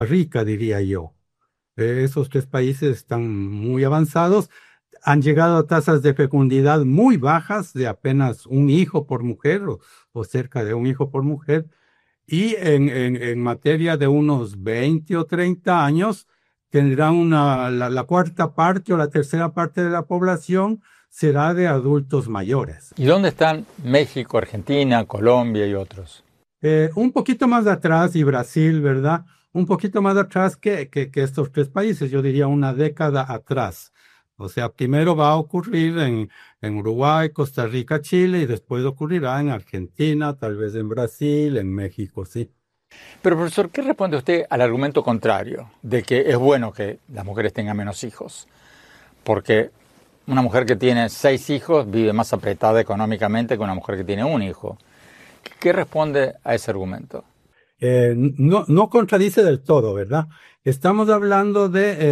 Rica, diría yo. Esos tres países están muy avanzados, han llegado a tasas de fecundidad muy bajas, de apenas un hijo por mujer o cerca de un hijo por mujer, y en materia de unos 20 o 30 años tendrán la cuarta parte o la tercera parte de la población será de adultos mayores. ¿Y dónde están México, Argentina, Colombia y otros? Un poquito más atrás y Brasil, ¿verdad? Un poquito más atrás que estos tres países, yo diría una década atrás. O sea, primero va a ocurrir en Uruguay, Costa Rica, Chile y después ocurrirá en Argentina, tal vez en Brasil, en México, sí. Pero profesor, ¿qué responde usted al argumento contrario de que es bueno que las mujeres tengan menos hijos? Porque una mujer que tiene 6 hijos vive más apretada económicamente que una mujer que tiene un hijo. ¿Qué responde a ese argumento? No contradice del todo, ¿verdad? Estamos hablando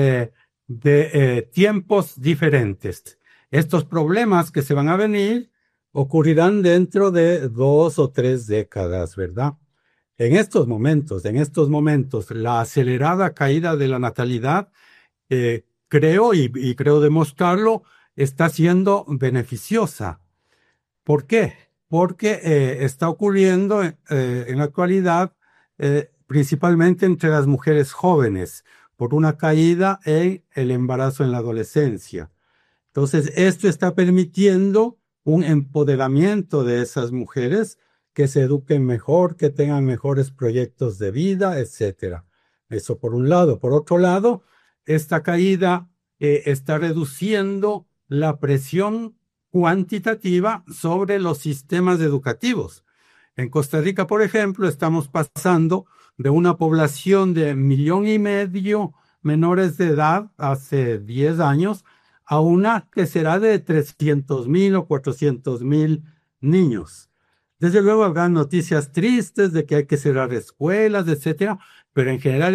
de tiempos diferentes. Estos problemas que se van a venir ocurrirán dentro de 2 o 3 décadas, ¿verdad? En estos momentos, la acelerada caída de la natalidad, creo y creo demostrarlo, está siendo beneficiosa. ¿Por qué? Porque está ocurriendo en la actualidad principalmente entre las mujeres jóvenes por una caída en el embarazo en la adolescencia. Entonces, esto está permitiendo un empoderamiento de esas mujeres que se eduquen mejor, que tengan mejores proyectos de vida, etcétera. Eso por un lado. Por otro lado, esta caída está reduciendo la presión cuantitativa sobre los sistemas educativos. En Costa Rica, por ejemplo, estamos pasando de una población de 1,5 millones menores de edad hace 10 años a una que será de 300,000 o 400,000 niños. Desde luego habrá noticias tristes de que hay que cerrar escuelas, etcétera, pero en general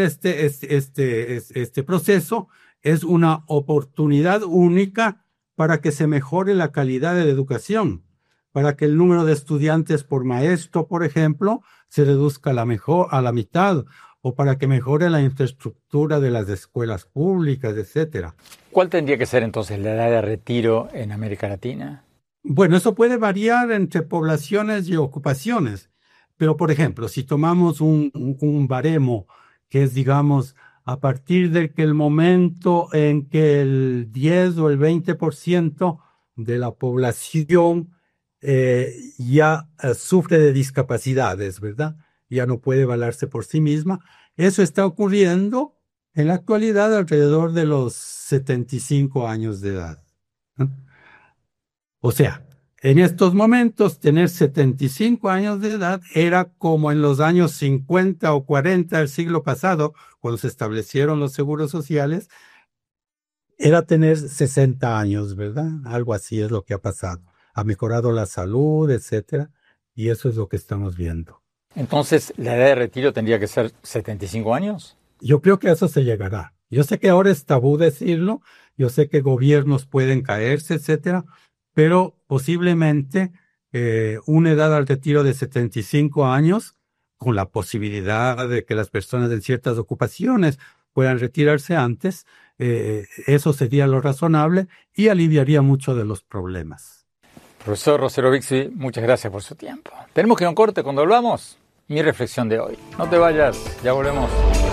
este proceso es una oportunidad única para que se mejore la calidad de la educación, para que el número de estudiantes por maestro, por ejemplo, se reduzca a la mitad, o para que mejore la infraestructura de las escuelas públicas, etcétera. ¿Cuál tendría que ser entonces la edad de retiro en América Latina? Bueno, eso puede variar entre poblaciones y ocupaciones, pero por ejemplo, si tomamos un baremo que es, digamos, a partir de que el momento en que el 10 o el 20% de la población ya sufre de discapacidades, ¿verdad? Ya no puede valerse por sí misma. Eso está ocurriendo en la actualidad alrededor de los 75 años de edad, ¿no? O sea, en estos momentos, tener 75 años de edad era como en los años 50 o 40 del siglo pasado, cuando se establecieron los seguros sociales, era tener 60 años, ¿verdad? Algo así es lo que ha pasado. Ha mejorado la salud, etcétera, y eso es lo que estamos viendo. Entonces, ¿la edad de retiro tendría que ser 75 años? Yo creo que a eso se llegará. Yo sé que ahora es tabú decirlo, yo sé que gobiernos pueden caerse, etcétera, pero posiblemente una edad al retiro de 75 años, con la posibilidad de que las personas en ciertas ocupaciones puedan retirarse antes, eso sería lo razonable y aliviaría mucho de los problemas. Profesor Rosero Bixby, muchas gracias por su tiempo. Tenemos que ir a un corte. Cuando volvamos, mi reflexión de hoy. No te vayas, ya volvemos.